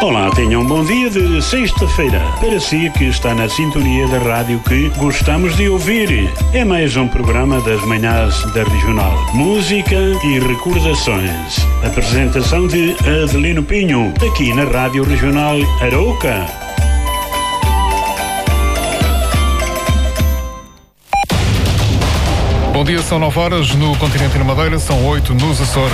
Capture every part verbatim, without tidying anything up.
Olá, tenham um bom dia de sexta-feira. Para si que está na sintonia da rádio que gostamos de ouvir. É mais um programa das manhãs da Regional. Música e recordações. Apresentação de Adelino Pinho, aqui na Rádio Regional Arouca. Bom dia, são nove horas no continente e na Madeira, são oito nos Açores.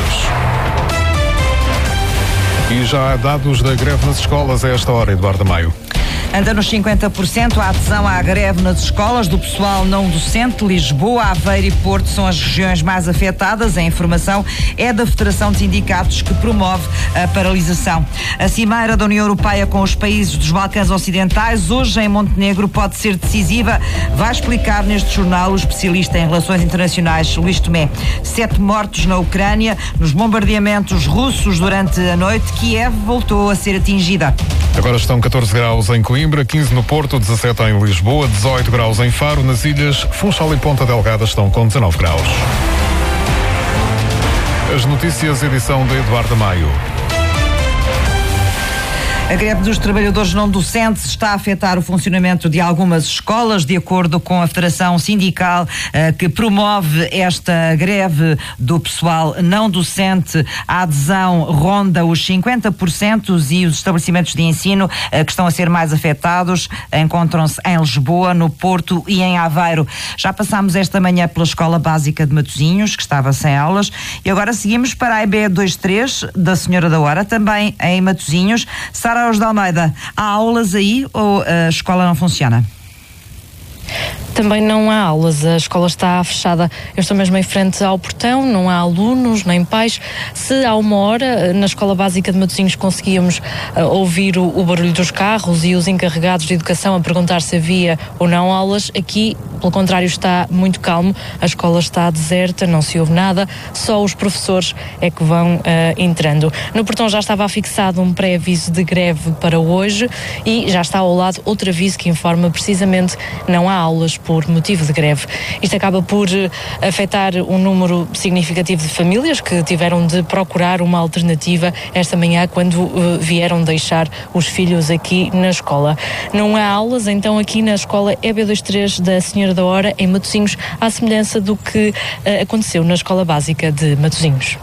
E já há dados da greve nas escolas a esta hora, Eduardo Maio. Anda nos cinquenta por cento a adesão à greve nas escolas do pessoal não docente. Lisboa, Aveiro e Porto são as regiões mais afetadas. A informação é da Federação de Sindicatos que promove a paralisação. A cimeira da União Europeia com os países dos Balcãs Ocidentais, hoje em Montenegro, pode ser decisiva. Vai explicar neste jornal o especialista em relações internacionais Luís Tomé. Sete mortos na Ucrânia, nos bombardeamentos russos durante a noite. Kiev voltou a ser atingida. Agora estão catorze graus em Coimbra, quinze no Porto, dezassete em Lisboa, dezoito graus em Faro. Nas ilhas Funchal e Ponta Delgada estão com dezanove graus. As notícias, edição de Eduardo Maio. A greve dos trabalhadores não docentes está a afetar o funcionamento de algumas escolas, de acordo com a Federação Sindical eh, que promove esta greve do pessoal não docente. A adesão ronda os cinquenta por cento e os estabelecimentos de ensino eh, que estão a ser mais afetados encontram-se em Lisboa, no Porto e em Aveiro. Já passámos esta manhã pela Escola Básica de Matosinhos, que estava sem aulas, e agora seguimos para a E B vinte e três da Senhora da Hora, também em Matosinhos. Sara de Almeida, há aulas aí ou a escola não funciona? Também não há aulas, a escola está fechada. Eu estou mesmo em frente ao portão, não há alunos nem pais. Se há uma hora na Escola Básica de Matosinhos conseguíamos uh, ouvir o, o barulho dos carros e os encarregados de educação a perguntar se havia ou não aulas, aqui, pelo contrário, está muito calmo. A escola está deserta, não se ouve nada, só os professores é que vão uh, entrando. No portão já estava afixado um pré-aviso de greve para hoje e já está ao lado outro aviso que informa precisamente não há aulas por motivo de greve. Isto acaba por afetar um número significativo de famílias que tiveram de procurar uma alternativa esta manhã quando uh, vieram deixar os filhos aqui na escola. Não há aulas, então, aqui na escola E B vinte e três da Senhora da Hora, em Matosinhos, à semelhança do que uh, aconteceu na Escola Básica de Matosinhos.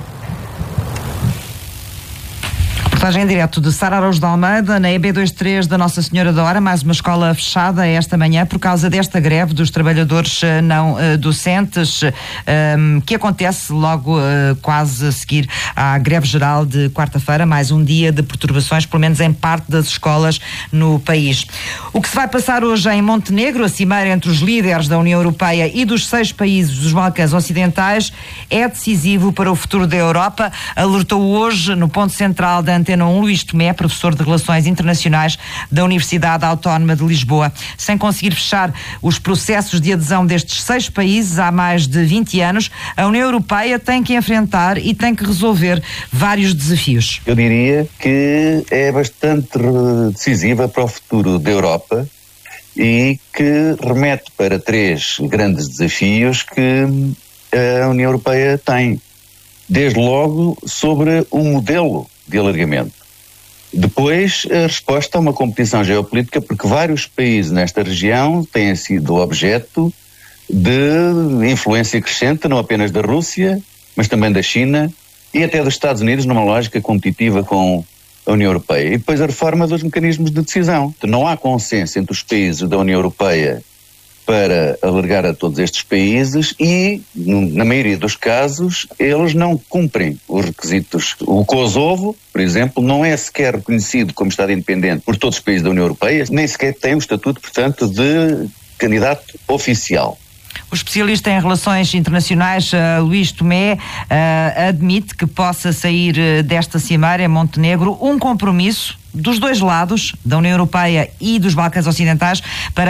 Reportagem em direto de Sara Araújo de Almeida, na E B vinte e três da Nossa Senhora da Hora, mais uma escola fechada esta manhã por causa desta greve dos trabalhadores não uh, docentes, um, que acontece logo uh, quase a seguir à greve geral de quarta-feira, mais um dia de perturbações, pelo menos em parte das escolas no país. O que se vai passar hoje em Montenegro, a cimeira entre os líderes da União Europeia e dos seis países dos Balcãs Ocidentais, é decisivo para o futuro da Europa, alertou hoje no ponto central da Antena um Luís Tomé, professor de Relações Internacionais da Universidade Autónoma de Lisboa. Sem conseguir fechar os processos de adesão destes seis países há mais de vinte anos, a União Europeia tem que enfrentar e tem que resolver vários desafios. Eu diria que é bastante decisiva para o futuro da Europa e que remete para três grandes desafios que a União Europeia tem. Desde logo sobre o modelo de alargamento. Depois, a resposta a uma competição geopolítica, porque vários países nesta região têm sido objeto de influência crescente, não apenas da Rússia, mas também da China e até dos Estados Unidos, numa lógica competitiva com a União Europeia. E depois a reforma dos mecanismos de decisão. Não há consenso entre os países da União Europeia para alargar a todos estes países e, na maioria dos casos, eles não cumprem os requisitos. O Kosovo, por exemplo, não é sequer reconhecido como Estado independente por todos os países da União Europeia, nem sequer tem o estatuto, portanto, de candidato oficial. O especialista em relações internacionais, uh, Luís Tomé, uh, admite que possa sair uh, desta cimeira em Montenegro um compromisso dos dois lados, da União Europeia e dos Balcãs Ocidentais, para